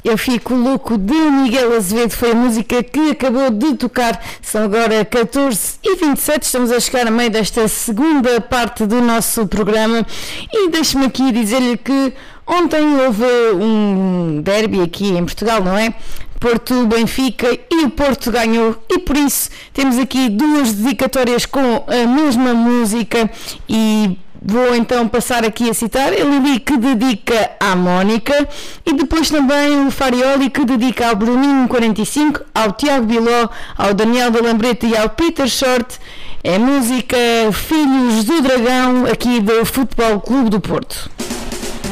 Eu Fico Louco de Miguel Azevedo foi a música que acabou de tocar. São agora 14h27, estamos a chegar a meio desta segunda parte do nosso programa e deixe-me aqui dizer-lhe que ontem houve um derby aqui em Portugal, não é? Porto, Benfica, e o Porto ganhou, e por isso temos aqui duas dedicatórias com a mesma música e vou então passar aqui a citar a Lili, que dedica à Mónica, e depois também o Farioli, que dedica ao Bruninho 45, ao Tiago Biló, ao Daniel da Lambreta e ao Peter Short. É música Filhos do Dragão, aqui do Futebol Clube do Porto.